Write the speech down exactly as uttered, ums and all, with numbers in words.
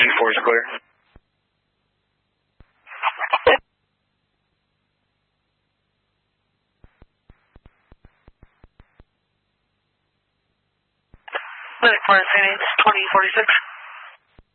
G four is clear. Medic for Saint Ains, twenty forty-six.